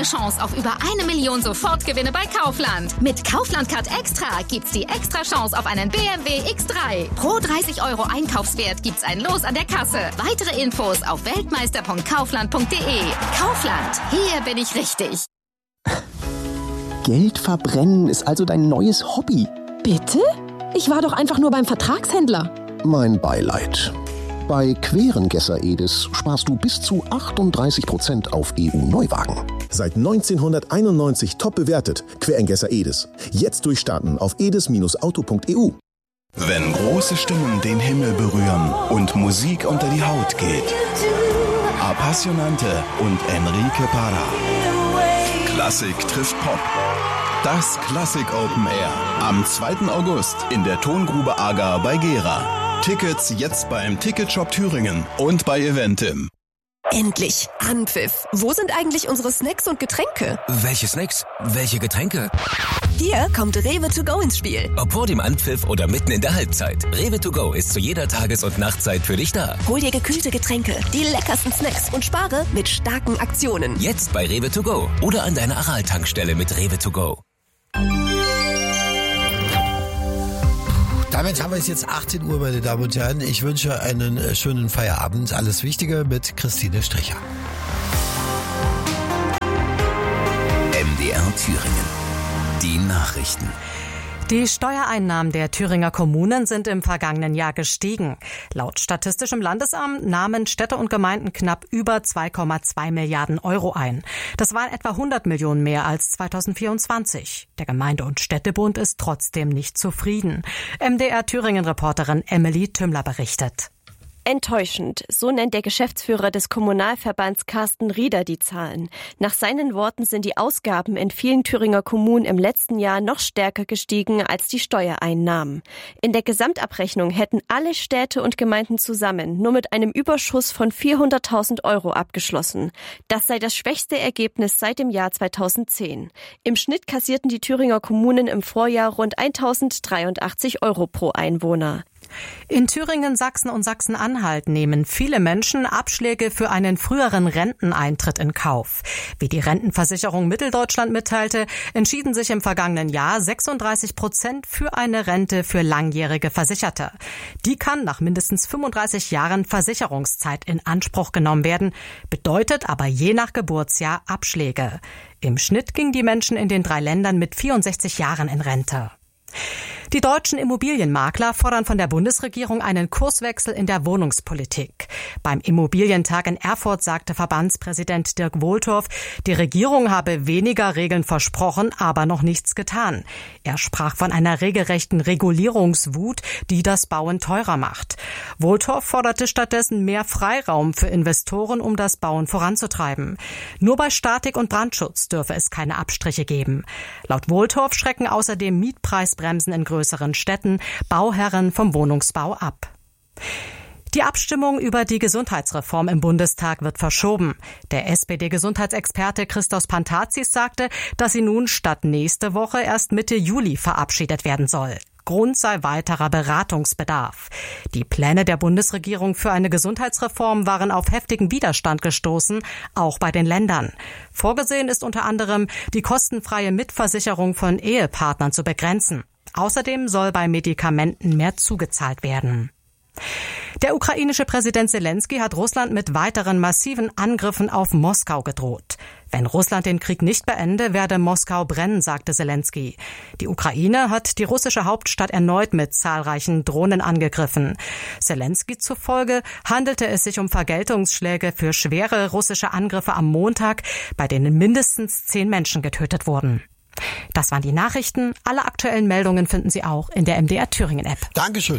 Chance auf über 1 Million Sofortgewinne bei Kaufland. Mit Kaufland-Card Extra gibt's die extra Chance auf einen BMW X3. Pro 30 € Einkaufswert gibt's ein Los an der Kasse. Weitere Infos auf weltmeister.kaufland.de. Kaufland, hier bin ich richtig. Geld verbrennen ist also dein neues Hobby. Bitte? Ich war doch einfach nur beim Vertragshändler. Mein Beileid. Bei Querengesser Edis sparst du bis zu 38% auf EU-Neuwagen. Seit 1991 top bewertet. Querengesser Edis. Jetzt durchstarten auf edis-auto.eu. Wenn große Stimmen den Himmel berühren und Musik unter die Haut geht. Appassionante und Enrique Parra. Klassik trifft Pop. Das Klassik Open Air. Am 2. August in der Tongrube Agar bei Gera. Tickets jetzt beim Ticketshop Thüringen und bei Eventim. Endlich Anpfiff. Wo sind eigentlich unsere Snacks und Getränke? Welche Snacks? Welche Getränke? Hier kommt Rewe to go ins Spiel. Ob vor dem Anpfiff oder mitten in der Halbzeit. Rewe to go ist zu jeder Tages- und Nachtzeit für dich da. Hol dir gekühlte Getränke, die leckersten Snacks und spare mit starken Aktionen. Jetzt bei Rewe to go oder an deiner Aral-Tankstelle mit Rewe to go. Damit haben wir es jetzt 18 Uhr, meine Damen und Herren. Ich wünsche einen schönen Feierabend. Alles Wichtige mit Christine Stricher. MDR Thüringen. Die Nachrichten. Die Steuereinnahmen der Thüringer Kommunen sind im vergangenen Jahr gestiegen. Laut Statistischem Landesamt nahmen Städte und Gemeinden knapp über 2,2 Milliarden € ein. Das waren etwa 100 Millionen mehr als 2024. Der Gemeinde- und Städtebund ist trotzdem nicht zufrieden. MDR Thüringen-Reporterin Emily Tümmler berichtet. Enttäuschend, so nennt der Geschäftsführer des Kommunalverbands Carsten Rieder die Zahlen. Nach seinen Worten sind die Ausgaben in vielen Thüringer Kommunen im letzten Jahr noch stärker gestiegen als die Steuereinnahmen. In der Gesamtabrechnung hätten alle Städte und Gemeinden zusammen nur mit einem Überschuss von 400.000 € abgeschlossen. Das sei das schwächste Ergebnis seit dem Jahr 2010. Im Schnitt kassierten die Thüringer Kommunen im Vorjahr rund 1.083 € pro Einwohner. In Thüringen, Sachsen und Sachsen-Anhalt nehmen viele Menschen Abschläge für einen früheren Renteneintritt in Kauf. Wie die Rentenversicherung Mitteldeutschland mitteilte, entschieden sich im vergangenen Jahr 36% für eine Rente für langjährige Versicherte. Die kann nach mindestens 35 Jahren Versicherungszeit in Anspruch genommen werden, bedeutet aber je nach Geburtsjahr Abschläge. Im Schnitt gingen die Menschen in den 3 Ländern mit 64 Jahren in Rente. Die deutschen Immobilienmakler fordern von der Bundesregierung einen Kurswechsel in der Wohnungspolitik. Beim Immobilientag in Erfurt sagte Verbandspräsident Dirk Wohltorf, die Regierung habe weniger Regeln versprochen, aber noch nichts getan. Er sprach von einer regelrechten Regulierungswut, die das Bauen teurer macht. Wohltorf forderte stattdessen mehr Freiraum für Investoren, um das Bauen voranzutreiben. Nur bei Statik und Brandschutz dürfe es keine Abstriche geben. Laut Wohltorf schrecken außerdem Mietpreisbremsen in größeren Städten Bauherren vom Wohnungsbau ab. Die Abstimmung über die Gesundheitsreform im Bundestag wird verschoben. Der SPD-Gesundheitsexperte Christos Pantazis sagte, dass sie nun statt nächste Woche erst Mitte Juli verabschiedet werden soll. Grund sei weiterer Beratungsbedarf. Die Pläne der Bundesregierung für eine Gesundheitsreform waren auf heftigen Widerstand gestoßen, auch bei den Ländern. Vorgesehen ist unter anderem, die kostenfreie Mitversicherung von Ehepartnern zu begrenzen. Außerdem soll bei Medikamenten mehr zugezahlt werden. Der ukrainische Präsident Selenskyj hat Russland mit weiteren massiven Angriffen auf Moskau gedroht. Wenn Russland den Krieg nicht beende, werde Moskau brennen, sagte Selenskyj. Die Ukraine hat die russische Hauptstadt erneut mit zahlreichen Drohnen angegriffen. Selenskyj zufolge handelte es sich um Vergeltungsschläge für schwere russische Angriffe am Montag, bei denen mindestens 10 Menschen getötet wurden. Das waren die Nachrichten. Alle aktuellen Meldungen finden Sie auch in der MDR Thüringen App. Dankeschön.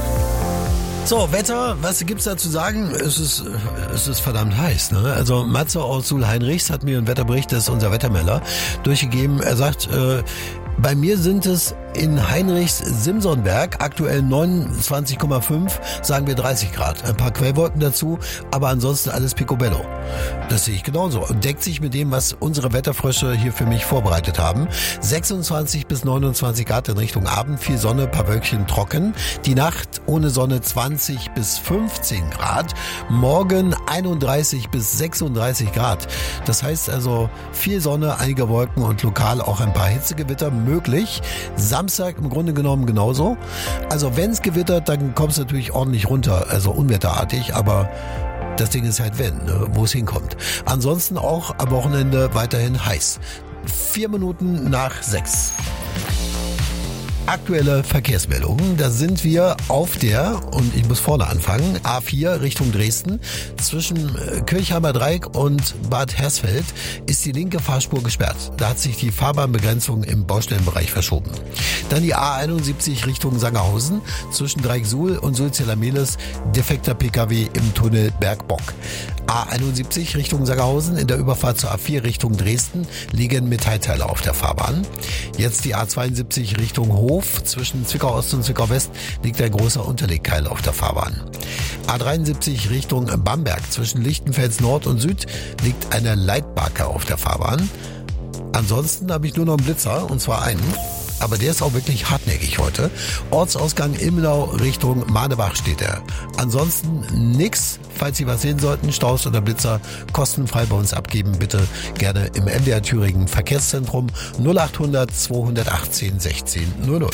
So, Wetter, was gibt's da zu sagen? Es ist verdammt heiß, ne? Also Matze aus Sulheinrichs hat mir einen Wetterbericht, das ist unser Wettermelder, durchgegeben. Er sagt, bei mir sind es in Heinrichs-Simsonberg, aktuell 29,5, sagen wir 30 Grad. Ein paar Quellwolken dazu, aber ansonsten alles picobello. Das sehe ich genauso und deckt sich mit dem, was unsere Wetterfrösche hier für mich vorbereitet haben. 26 bis 29 Grad in Richtung Abend, viel Sonne, paar Wölkchen trocken. Die Nacht ohne Sonne 20 bis 15 Grad. Morgen 31 bis 36 Grad. Das heißt also viel Sonne, einige Wolken und lokal auch ein paar Hitzegewitter möglich. Samstag im Grunde genommen genauso. Also wenn es gewittert, dann kommt es natürlich ordentlich runter, also unwetterartig, aber das Ding ist halt wo es hinkommt. Ansonsten auch am Wochenende weiterhin heiß. 4 Minuten nach 6. Aktuelle Verkehrsmeldungen, da sind wir auf der, und ich muss vorne anfangen, A4 Richtung Dresden. Zwischen Kirchheimer Dreieck und Bad Hersfeld ist die linke Fahrspur gesperrt. Da hat sich die Fahrbahnbegrenzung im Baustellenbereich verschoben. Dann die A71 Richtung Sangerhausen. Zwischen Dreieck-Suhl und Sulzella-Mehlis defekter PKW im Tunnel Bergbock. A71 Richtung Sangerhausen, in der Überfahrt zur A4 Richtung Dresden liegen Metallteile auf der Fahrbahn. Jetzt die A72 Richtung Hof. Zwischen Zwickau Ost und Zwickau West liegt ein großer Unterlegkeil auf der Fahrbahn. A73 Richtung Bamberg. Zwischen Lichtenfels Nord und Süd liegt eine Leitbarke auf der Fahrbahn. Ansonsten habe ich nur noch einen Blitzer, und zwar einen. Aber der ist auch wirklich hartnäckig heute. Ortsausgang Ilmenau Richtung Manebach steht er. Ansonsten nix. Falls Sie was sehen sollten, Staus oder Blitzer, kostenfrei bei uns abgeben. Bitte gerne im MDR Thüringen Verkehrszentrum 0800 218 16 00.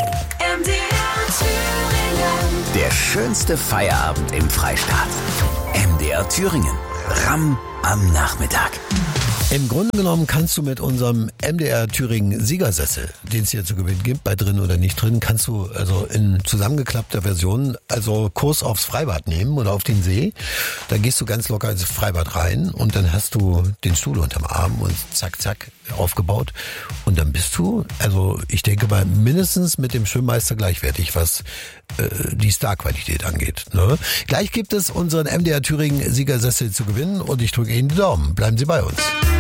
Der schönste Feierabend im Freistaat. MDR Thüringen. Ramm am Nachmittag. Im Grunde genommen kannst du mit unserem MDR Thüringen Siegersessel, den es hier zu gewinnen gibt, bei drin oder nicht drin, kannst du also in zusammengeklappter Version also Kurs aufs Freibad nehmen oder auf den See. Dann gehst du ganz locker ins Freibad rein und dann hast du den Stuhl unterm Arm und zack, zack, aufgebaut. Und dann bist du, also ich denke mal, mindestens mit dem Schwimmmeister gleichwertig, was die Starqualität angeht. Ne? Gleich gibt es unseren MDR Thüringen Siegersessel zu gewinnen und ich drücke Ihnen die Daumen. Bleiben Sie bei uns.